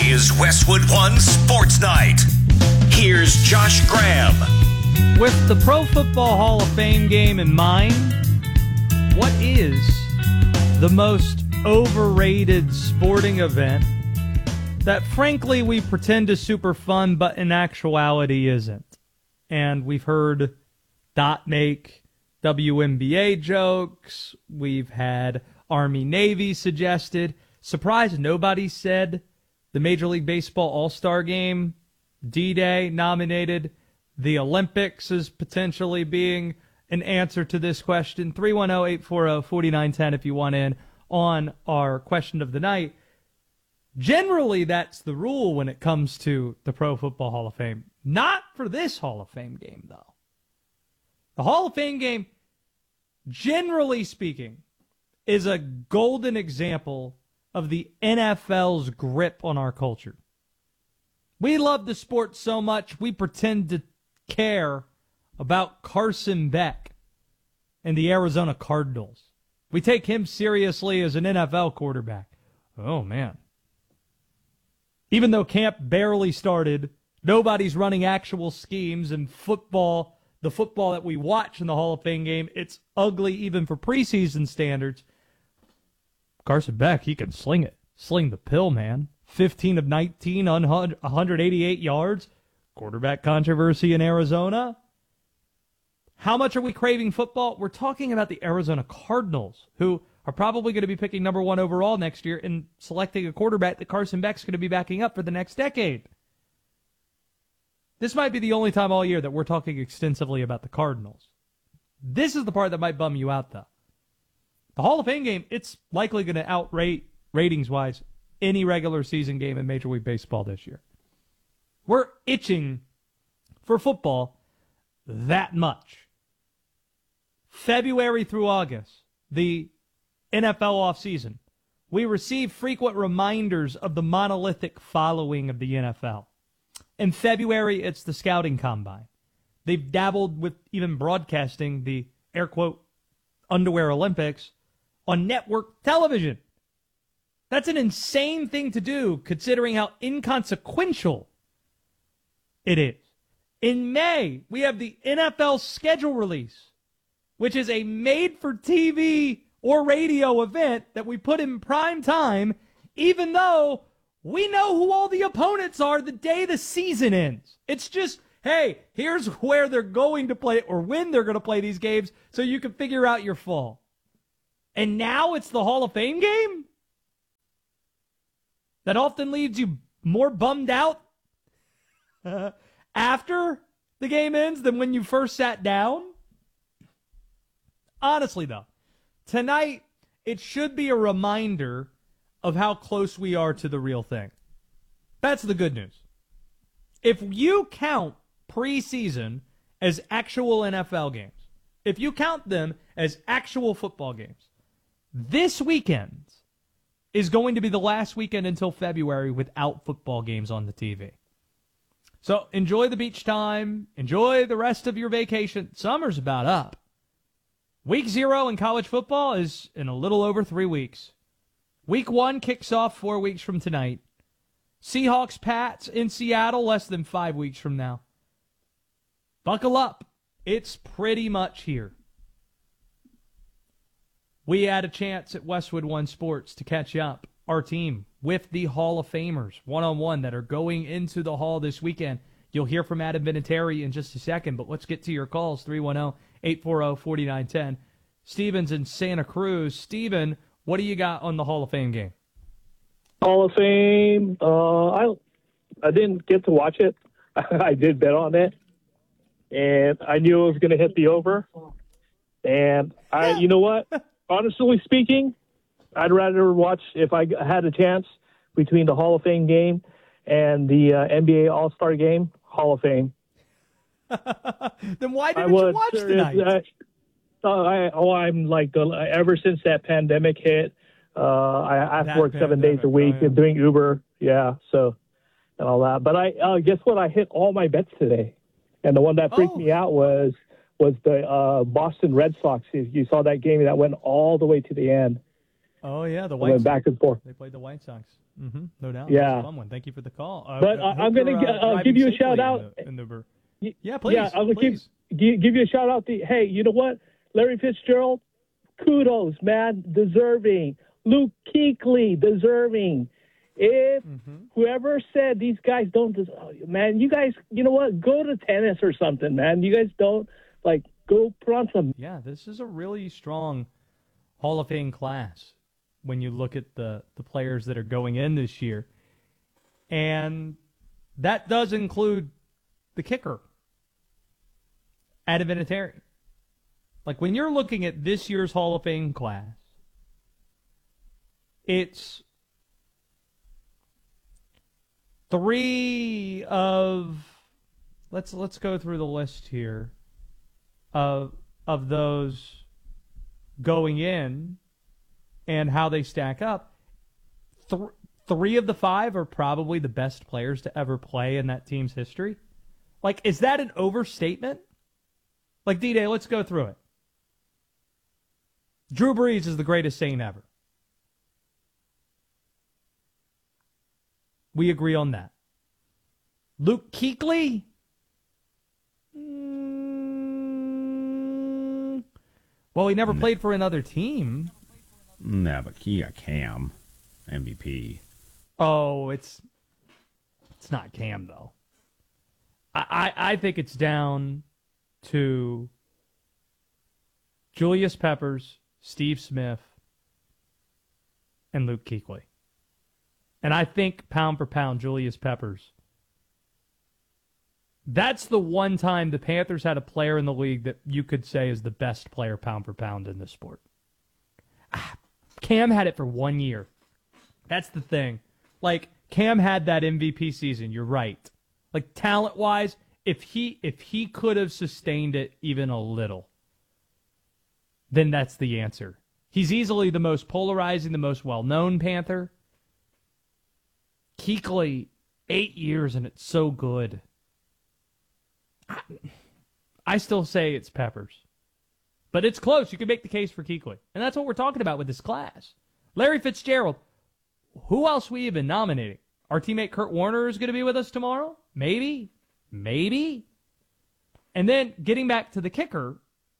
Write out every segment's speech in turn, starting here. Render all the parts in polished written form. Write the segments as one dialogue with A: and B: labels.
A: is Westwood One Sports Night. Here's Josh Graham.
B: With the Pro Football Hall of Fame game in mind, what is the most overrated sporting event that frankly we pretend is super fun but in actuality isn't? And we've heard Dot make WNBA jokes. We've had Army-Navy suggested. Surprised nobody said the Major League Baseball All-Star Game, D-Day nominated, the Olympics is potentially being an answer to this question. 310-840-4910 if you want in on our question of the night. Generally, that's the rule when it comes to the Pro Football Hall of Fame. Not for this Hall of Fame game, though. The Hall of Fame game, generally speaking, is a golden example of the NFL's grip on our culture. We love the sport so much, we pretend to care about Carson Beck and the Arizona Cardinals. We take him seriously as an NFL quarterback. Oh, man. Even though camp barely started, nobody's running actual schemes, and football, the football that we watch in the Hall of Fame game, it's ugly even for preseason standards. Carson Beck, he can sling it. Sling the pill, man. 15 of 19, 188 yards. Quarterback controversy in Arizona. How much are we craving football? We're talking about the Arizona Cardinals, who are probably going to be picking number 1 overall next year and selecting a quarterback that Carson Beck's going to be backing up for the next decade. This might be the only time all year that we're talking extensively about the Cardinals. This is the part that might bum you out, though. The Hall of Fame game, it's likely going to outrate, ratings-wise, any regular season game in Major League Baseball this year. We're itching for football that much. February through August, the NFL offseason, we receive frequent reminders of the monolithic following of the NFL. In February, it's the scouting combine. They've dabbled with even broadcasting the, air quote, underwear Olympics on network television. That's an insane thing to do considering how inconsequential it is. In May, we have the NFL schedule release, which is a made-for-TV or radio event that we put in prime time, even though we know who all the opponents are the day the season ends. It's just, hey, here's where they're going to play or when they're going to play these games so you can figure out your fall. And now it's the Hall of Fame game? That often leaves you more bummed out after the game ends than when you first sat down? Honestly, though, tonight it should be a reminder of how close we are to the real thing. That's the good news. If you count preseason as actual NFL games, if you count them as actual football games, this weekend is going to be the last weekend until February without football games on the TV. So enjoy the beach time. Enjoy the rest of your vacation. Summer's about up. Week 0 in college football is in a little over 3 weeks. Week 1 kicks off 4 weeks from tonight. Seahawks, Pats in Seattle less than 5 weeks from now. Buckle up. It's pretty much here. We had a chance at Westwood One Sports to catch up, our team, with the Hall of Famers, one-on-one, that are going into the Hall this weekend. You'll hear from Adam Vinatieri in just a second, but let's get to your calls, 310-840-4910. Steven's in Santa Cruz. Steven, what do you got on the Hall of Fame game?
C: Hall of Fame, I didn't get to watch it. I did bet on it, and I knew it was going to hit the over. And you know what? Honestly speaking, I'd rather watch, if I had a chance, between the Hall of Fame game and the NBA All-Star game, Hall of Fame.
B: Then why didn't you watch tonight?
C: I'm like, ever since that pandemic hit, I have to work 7 days a week and doing Uber. Yeah, so, and all that. But guess what? I hit all my bets today. And the one that freaked me out was the Boston Red Sox. You saw that game that went all the way to the end.
B: Oh, yeah, the
C: I
B: White
C: went
B: Sox.
C: back and forth.
B: They played the White Sox. No doubt.
C: Yeah.
B: That was a fun one. Thank you for the call.
C: But I'm going to give you a shout out.
B: In the Uber. Yeah, please.
C: Yeah, I'm going
B: please.
C: to give you a shout out. Hey, you know what? Larry Fitzgerald, kudos, man, deserving. Luke Kuechly, deserving. If whoever said these guys don't deserve, man, you guys, you know what? Go to tennis or something, man. You guys don't, go put on some.
B: Yeah, this is a really strong Hall of Fame class when you look at the players that are going in this year. And that does include the kicker, Adam Vinatieri. Like, when you're looking at this year's Hall of Fame class, it's three of, let's go through the list here of those going in and how they stack up. Three of the five are probably the best players to ever play in that team's history. Like, is that an overstatement? Like, D-Day, let's go through it. Drew Brees is the greatest Saint ever. We agree on that. Luke Kuechly? Well, he never played for another team.
D: No, but he got Cam, MVP.
B: Oh, it's not Cam, though. I think it's down to Julius Peppers, Steve Smith, and Luke Kuechly. And I think pound for pound, Julius Peppers. That's the one time the Panthers had a player in the league that you could say is the best player pound for pound in this sport. Cam had it for 1 year. That's the thing. Like, Cam had that MVP season. You're right. Like, talent-wise, if he could have sustained it even a little, then that's the answer. He's easily the most polarizing, the most well-known Panther. Kuechly, 8 years, and it's so good. I still say it's Peppers. But it's close. You can make the case for Kuechly. And that's what we're talking about with this class. Larry Fitzgerald. Who else we even nominating? Our teammate Kurt Warner is going to be with us tomorrow? Maybe. And then getting back to the kicker,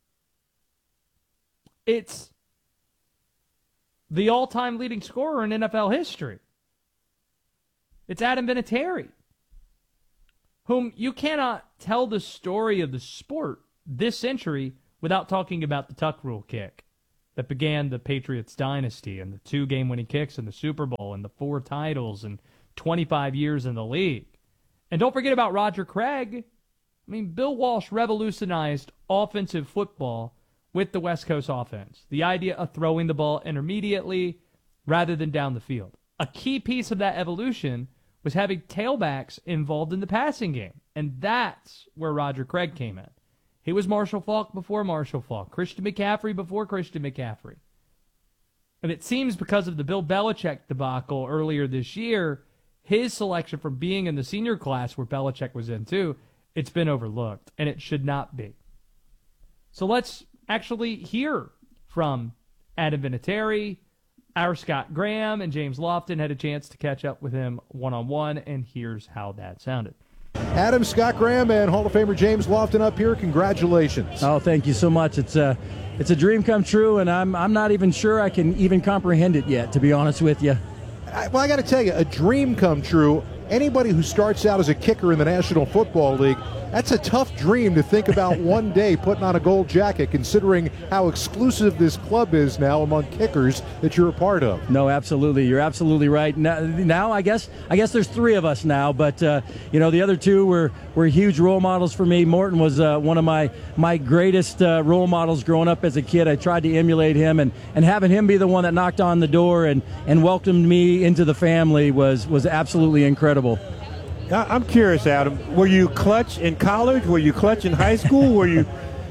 B: it's the all-time leading scorer in NFL history. It's Adam Vinatieri, whom you cannot tell the story of the sport this century without talking about the tuck rule kick that began the Patriots dynasty and the 2 game-winning kicks in the Super Bowl and the 4 titles and 25 years in the league. And don't forget about Roger Craig. I mean, Bill Walsh revolutionized offensive football with the West Coast offense. The idea of throwing the ball intermediately rather than down the field. A key piece of that evolution was having tailbacks involved in the passing game. And that's where Roger Craig came in. He was Marshall Faulk before Marshall Faulk. Christian McCaffrey before Christian McCaffrey. And it seems because of the Bill Belichick debacle earlier this year, his selection from being in the senior class where Belichick was in too, it's been overlooked. And it should not be. So let's actually hear from Adam Vinatieri. Our Scott Graham and James Lofton had a chance to catch up with him one-on-one, and here's how that sounded.
E: Adam, Scott Graham, and Hall of Famer James Lofton up here. Congratulations.
F: Oh, thank you so much. It's a dream come true, and I'm not even sure I can even comprehend it yet, to be honest with you.
E: I got to tell you, a dream come true. Anybody who starts out as a kicker in the National Football League, that's a tough dream to think about one day putting on a gold jacket, considering how exclusive this club is now among kickers that you're a part of.
F: No, absolutely. You're absolutely right. Now I guess there's 3 of us now, but the other 2 were huge role models for me. Morton was one of my greatest role models growing up as a kid. I tried to emulate him, and having him be the one that knocked on the door and welcomed me into the family was absolutely incredible.
G: I'm curious, Adam. Were you clutch in college? Were you clutch in high school? Were you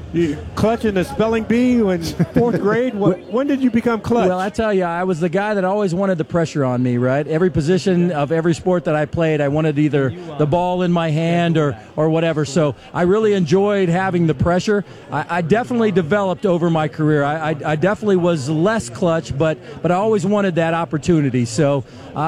G: Clutch in the spelling bee in fourth grade? When did you become clutch?
F: Well, I tell you, I was the guy that always wanted the pressure on me, right? Every position of every sport that I played, I wanted either the ball in my hand or whatever. So I really enjoyed having the pressure. I definitely developed over my career. I definitely was less clutch, but I always wanted that opportunity. So,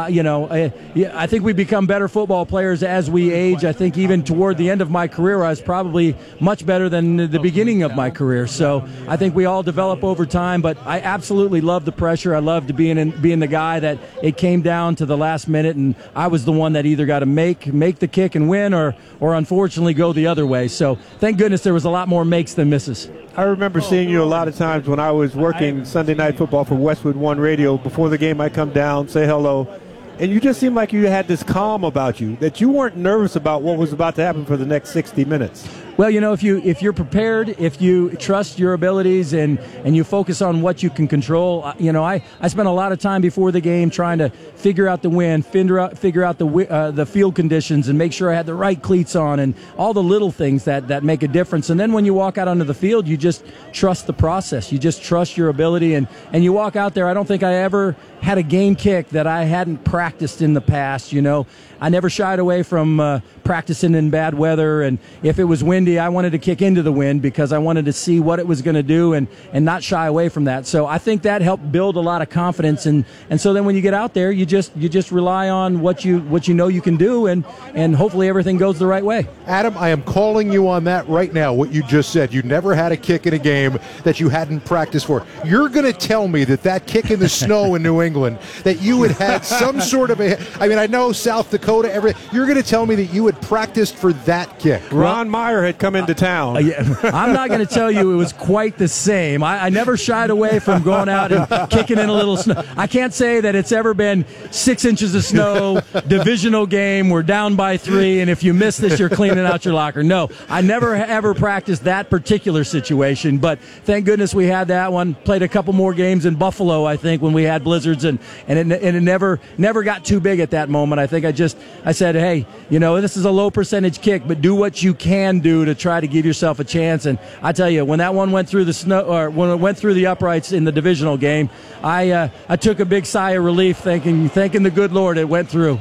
F: I think we become better football players as we age. I think even toward the end of my career, I was probably much better than the beginning of my career. So I think we all develop over time, but I absolutely love the pressure. I loved being the guy that it came down to the last minute, and I was the one that either got to make the kick and win or unfortunately go the other way. So thank goodness there was a lot more makes than misses.
G: I remember seeing you a lot of times when I was working Sunday Night Football for Westwood One Radio. Before the game, I'd come down, say hello, and you just seemed like you had this calm about you, that you weren't nervous about what was about to happen for the next 60 minutes.
F: Well, if you're prepared, if you trust your abilities and you focus on what you can control, I spent a lot of time before the game trying to figure out the wind, figure out the field conditions, and make sure I had the right cleats on, and all the little things that make a difference. And then when you walk out onto the field, you just trust the process. You just trust your ability, and you walk out there. I don't think I ever had a game kick that I hadn't practiced in the past. I never shied away from practicing in bad weather, and if it was windy, I wanted to kick into the wind because I wanted to see what it was going to do and not shy away from that. So I think that helped build a lot of confidence, and so then when you get out there, you just rely on what you know you can do, and hopefully everything goes the right way.
E: Adam, I am calling you on that right now, what you just said. You never had a kick in a game that you hadn't practiced for. You're going to tell me that kick in the snow in New England, that you had some sort of I know South Dakota, you're going to tell me that you had practiced for that kick.
G: Ron Meyer had come into town.
F: I'm not going to tell you it was quite the same. I never shied away from going out and kicking in a little snow. I can't say that it's ever been 6 inches of snow, divisional game, we're down by 3, and if you miss this, you're cleaning out your locker. No, I never ever practiced that particular situation, but thank goodness we had that one. Played a couple more games in Buffalo, I think, when we had blizzards, and it never got too big at that moment. I think I said, hey, this is a low percentage kick, but do what you can do to try to give yourself a chance. And I tell you, when that one went through the snow, or when it went through the uprights in the divisional game, I took a big sigh of relief, thanking the good Lord it went through.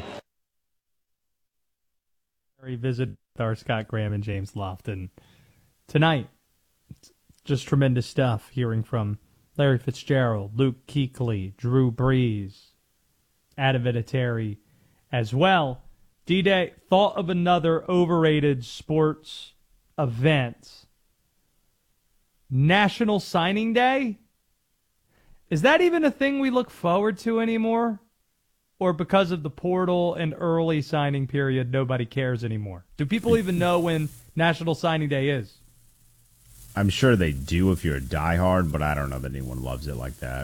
B: Visit our Scott Graham and James Lofton tonight. Just tremendous stuff. Hearing from Larry Fitzgerald, Luke Kuechly, Drew Brees, Adam Vinatieri as well. D-Day, thought of another overrated sports event. National Signing Day? Is that even a thing we look forward to anymore? Or because of the portal and early signing period, nobody cares anymore? Do people even know when National Signing Day is?
D: I'm sure they do if you're a diehard, but I don't know that anyone loves it like that.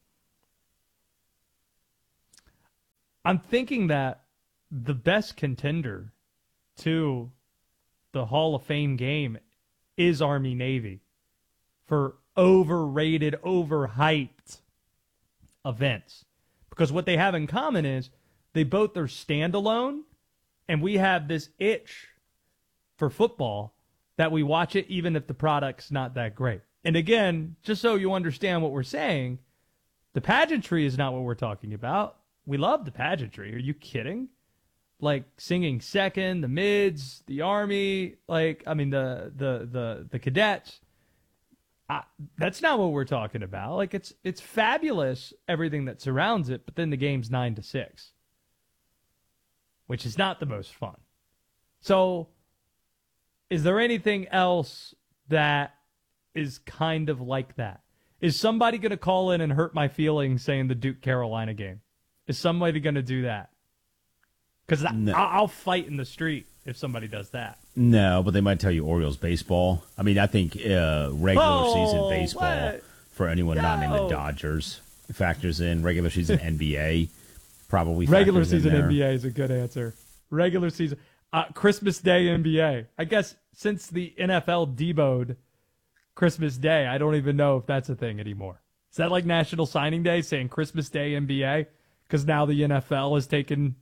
B: I'm thinking that the best contender to the Hall of Fame game is Army-Navy for overrated, overhyped events. Because what they have in common is they both are standalone, and we have this itch for football that we watch it even if the product's not that great. And again, just so you understand what we're saying, the pageantry is not what we're talking about. We love the pageantry. Are you kidding? Like singing second, the mids, the Army, the cadets. That's not what we're talking about. Like it's fabulous, everything that surrounds it, but then the game's 9-6, which is not the most fun. So, is there anything else that is kind of like that? Is somebody going to call in and hurt my feelings saying the Duke Carolina game? Is somebody going to do that? Because I'll fight in the street if somebody does that.
D: No, but they might tell you Orioles baseball. I mean, I think regular season baseball, for anyone not named the Dodgers, factors in. Regular season NBA probably factors
B: regular season
D: in there.
B: NBA is a good answer. Regular season. Christmas Day NBA. I guess since the NFL deboed Christmas Day, I don't even know if that's a thing anymore. Is that like National Signing Day, saying Christmas Day NBA? Because now the NFL has taken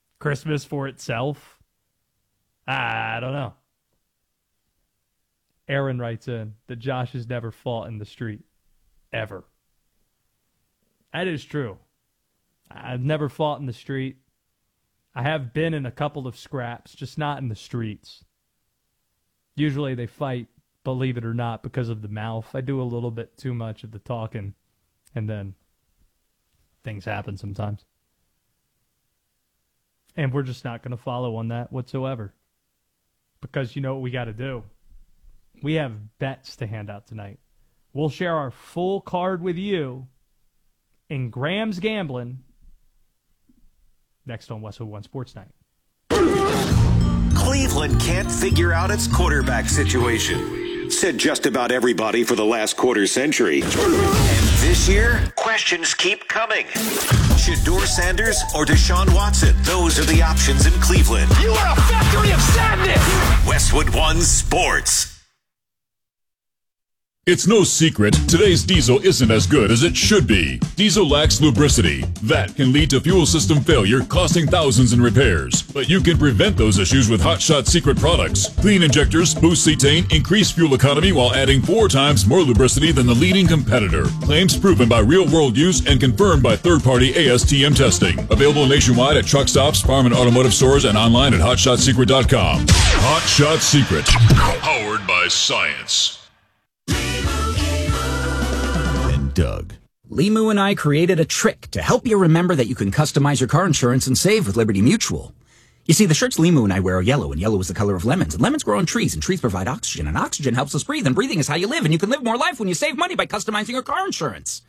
B: Christmas for itself. I don't know. Aaron writes in that Josh has never fought in the street. Ever. That is true. I've never fought in the street. I have been in a couple of scraps, just not in the streets. Usually they fight, believe it or not, because of the mouth. I do a little bit too much of the talking, and then things happen sometimes. And we're just not going to follow on that whatsoever. Because you know what we got to do? We have bets to hand out tonight. We'll share our full card with you in Graham's Gambling next on Westwood One Sports Night.
A: Cleveland can't figure out its quarterback situation, said just about everybody for the last quarter century. And this year, questions keep coming. Shedeur Sanders or Deshaun Watson? Those are the options in Cleveland.
H: You are a factory of sadness!
A: Westwood One Sports.
I: It's no secret, today's diesel isn't as good as it should be. Diesel lacks lubricity. That can lead to fuel system failure, costing thousands in repairs. But you can prevent those issues with Hot Shot Secret products. Clean injectors boost cetane, increase fuel economy while adding 4 times more lubricity than the leading competitor. Claims proven by real-world use and confirmed by third-party ASTM testing. Available nationwide at truck stops, farm and automotive stores, and online at hotshotsecret.com. Hot Shot Secret. Powered by science.
J: Doug. Limu and I created a trick to help you remember that you can customize your car insurance and save with Liberty Mutual. You see, the shirts Limu and I wear are yellow, and yellow is the color of lemons, and lemons grow on trees, and trees provide oxygen, and oxygen helps us breathe, and breathing is how you live, and you can live more life when you save money by customizing your car insurance.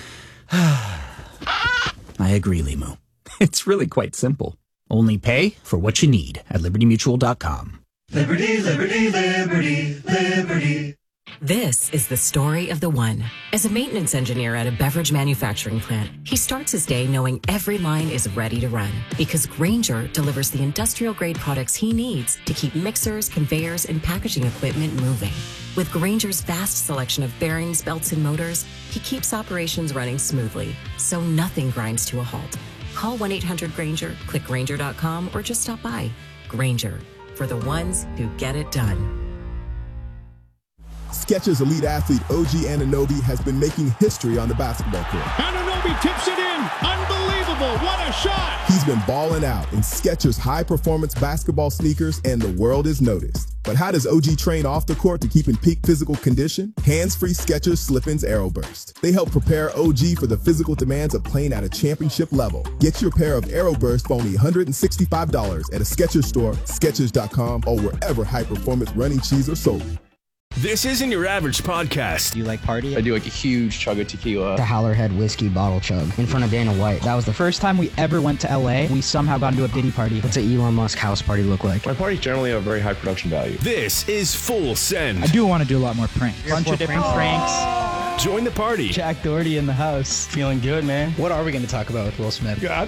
J: I agree, Limu. It's really quite simple. Only pay for what you need at libertymutual.com.
H: Liberty, liberty, liberty, liberty.
K: This is the story of the one. As a maintenance engineer at a beverage manufacturing plant, he starts his day knowing every line is ready to run because Grainger delivers the industrial-grade products he needs to keep mixers, conveyors, and packaging equipment moving. With Grainger's vast selection of bearings, belts, and motors, he keeps operations running smoothly, so nothing grinds to a halt. Call 1-800-GRAINGER, click Grainger.com, or just stop by. Grainger, for the ones who get it done.
L: Skechers elite athlete OG Anunoby has been making history on the basketball court.
M: Anunoby tips it in. Unbelievable. What a shot.
L: He's been balling out in Skechers high-performance basketball sneakers, and the world is noticed. But how does OG train off the court to keep in peak physical condition? Hands-free Skechers Slip-ins Aeroburst. They help prepare OG for the physical demands of playing at a championship level. Get your pair of Aeroburst for only $165 at a Skechers store, Skechers.com, or wherever high-performance running shoes are sold.
N: This isn't your average podcast.
O: Do you like party?
P: I do like a huge chug of tequila.
O: The Howlerhead whiskey bottle chug in front of Dana White. That was the first time we ever went to LA. We somehow got into a Diddy party. What's an Elon Musk house party look like?
P: My parties generally have very high production value.
N: This is Full Send.
O: I do want to do a lot more pranks. Bunch of different pranks.
N: Join the party.
O: Jack Doherty in the house.
P: Feeling good, man.
O: What are we going to talk about with Will Smith?
P: I